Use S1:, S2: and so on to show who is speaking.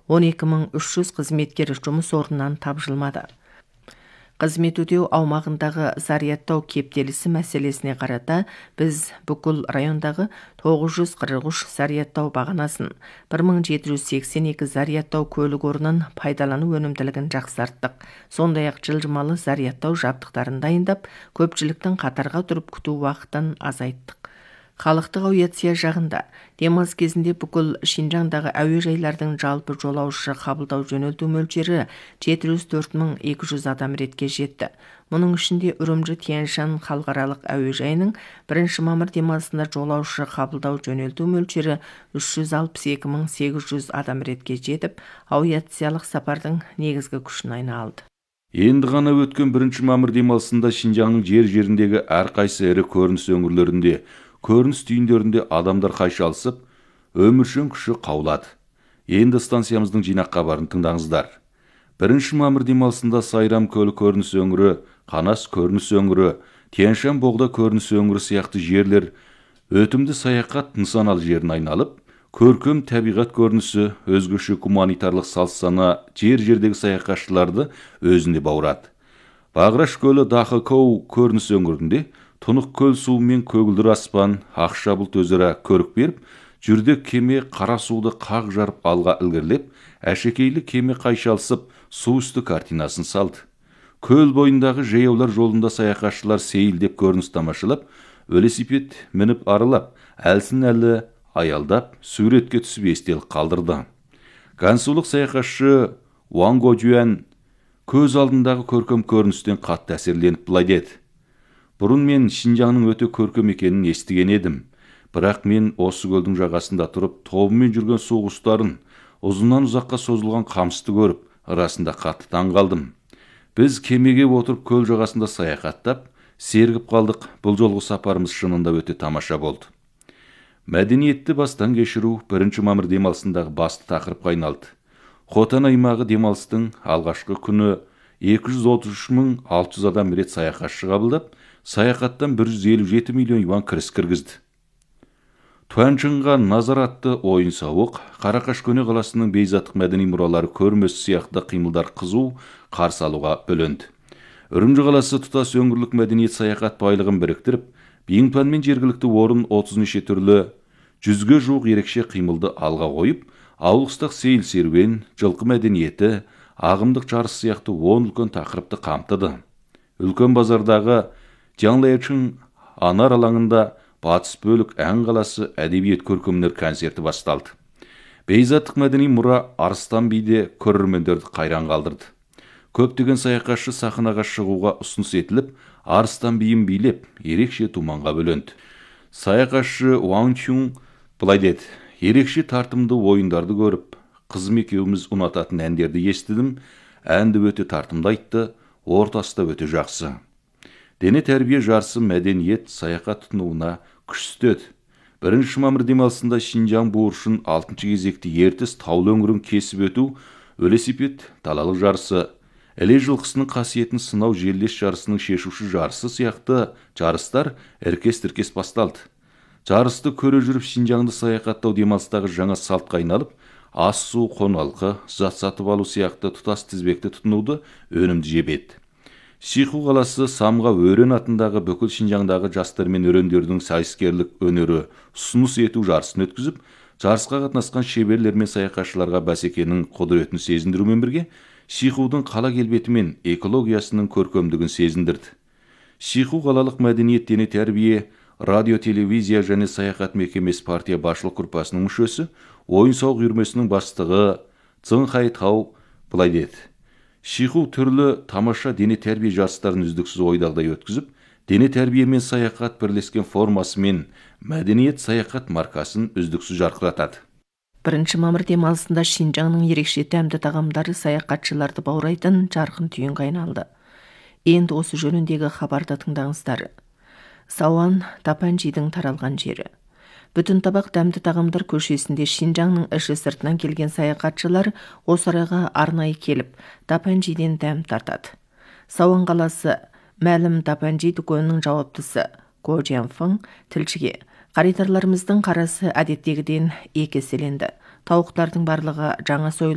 S1: 12.300 қызметкер жұмыс орнынан тапжылмады. Қызмет өтеу аумағындағы зарядтау кептелісі мәселесіне қарата біз бүкіл райондағы 943 зарядтау бағанасын, 1782 зарядтау көлік орнын пайдалану өнімділігін жақсарттық. Сондай-ақ жылжымалы зарядтау жабдықтарын дайындап, көпшіліктің қатарға тұрып күту уақытын азайттық. Халықтық авиация жағында демалыс кезінде бүкіл Шинжаңдағы әуежайлардың жалпы жолаушы қабылдау жөнелту мөлшері 704.200 адам ретке жетті. Мұның ішінде Үрімжі Тянь-Шань халықаралық әуежайының 1 мамыр демалысында жолаушы қабылдау жөнелту мөлшері 362.800 адам ретке жетіп, авиациялық сапардың негізгі күшін айналды.
S2: Енді ғана өткен 1 мамыр демалысында Шинжаңның жер-жеріндегі әрқайсы ірі көрініс өңірлерінде, көрініс түйіндерінде адамдар қайшалысып, өміршең күші қаулады. Енді станциямыздың жинақ хабарын тыңдаңыздар. 1 мамыр демалысында Сайрам көлі көрініс өңірі, Қанас көрініс өңірі, Тянь-Шань Боғда көрініс өңірі сияқты жерлер өтімді саяхат нысаналы жерін айналып, көркем табиғат көрінісі, өзгеше гуманитарлық салсана жер-жердегі саяхатшыларды өзіне баурады. Бағраш көлі Дахыкоу көрініс өңірінде тұнық көл суы мен көгілдір аспан, ақша бұлт өзара көрік беріп, жүрдек кеме қара суды қақ жарып алға ілгерлеп, әшекейлі кеме қайшалысып, су үсті картинасын салды. Көл бойындағы жаяулар жолында саяхатшылар сейілдеп көрініс тамашалап, велосипед мініп арылап, әлсін-әлі аялдап, суретке түсіп естелік қалдырды. Гансулық саяхатшы Ван Гожуан көз алдындағы көркем көріністен қатты әсерленіп былай деді: Бұрын мен Шинжаңның өте көркем екенін естіген едім. Бірақ мен осы көлдің жағасында тұрып, тобымен жүрген су құстарын, ұзыннан ұзаққа созылған қамысты көріп, арасында қатты таң қалдым. Біз кемеге отырып көл жағасында саяхаттап, сергіп қалдық. Бұл жолғы сапарымыз шынында өте тамаша болды. Мәдениетті бастан кешіру 1 мамыр демалысындағы басты тақырыпқа айналды. Хотан аймағы демалыстың алғашқы күні 233.600 адам рет саяхатшы қабылдап, саяхаттан 157 миллион юан кіріс кіргізді. Туанчынға назар атты ойын-сауық, Қарақаш көне қаласының бейзаттық мәдени мұралары көрмесі сияқты қимылдар қызу қарсы алуға бөленді. Үрімжі қаласы тұтас өңірлік мәдениет саяхат байлығын біріктіріп, Биңпан мен жергілікті орын 30 неше түрлі 100-ге жуық ерекше қимылды алға қойып, ауылыстық сейіл серуен, жылқы мәдениеті, ағымдық жарыс сияқты 10 үлкен тақырыпты қамтыды. Үлкен базардағы Жаңлайчың анар алаңында батыс бөлік ән қаласы әдебиет көркемдер концерті басталды. Бейзаттық мәдени мұра Арыстан биде көрермендерді қайран қалдырды. Көптеген саяхатшы сахнаға шығуға ұсыныс етіліп, Арыстан биін билеп, ерекше думанға бөленді. Саяхатшы Ван Чун былай деді: ерекше тартымды ойындарды көріп, қызым екеуміз ұнататын әндерді естідім. Әнді өте тартымды айтты, ортасы да өте жақсы. Дене тәрбие жарысы мәдениет саяхат тұтынуына күш түстеді. 1 мамыр демалысында Шинжаң буыршын 6 кезекті ертіс таулы өңірін кесіп өту, велосипед далалық жарысы, іле жылқысының қасиетін сынау желдес жарысының шешуші жарысы сияқты жарыстар әркес-тіркес басталды. Жарысты көре жүріп Шинжаңды саяхаттау демалыстағы жаңа салтқа айналып, ас су қоналқы, зат сатып алу сияқты тұтас тізбекті тұтынуды өнімді жебеді. Шиху қаласы Самға өрен атындағы бүкіл Шинжаңдағы жастар мен өрендердің сайыскерлік өнері ұсыныс ету жарысын өткізіп, жарысқа қатынасқан шеберлер мен саяхатшыларға бәсекенің құдіретін сезіндірумен бірге, Шихудың қала келбеті мен экологиясының көркемдігін сезіндірді. Шиху қалалық мәдениет, дене тәрбие, радио, телевизия және саяхат мекемесі партия басшылық группасының мүшесі, ойын-сауық үйірмесінің бастығы Цың Хайтау былай деді: Шиху түрлі тамаша дене тәрбие жарыстарын үздіксіз ойдағыдай өткізіп, дене тәрбие мен саяхат бірлескен формасы мен мәдениет саяхат маркасын үздіксіз жарқыратады.
S1: 1 мамыр демалысында Шинжаңның ерекше тәмді тағамдары саяхатшыларды баурайтын жарқын түйінге айналды. Енді осы жөніндегі хабарды тыңдаңыздар. Сауан Тапанчидің таралған жері. Бүтін табақ дәмді тағамдар көшесінде Шинжаңның іші сыртынан келген саяхатшылар осы арайға арнайы келіп, Тапанчиден дәм тартады. Сауан қаласы мәлім Тапанчи дүкенінің жауаптысы Го Джанфың тілшіге: Қаритарларымыздың қарасы әдеттегіден 2 еселенді. Тауықтардың барлығы жаңа сойылып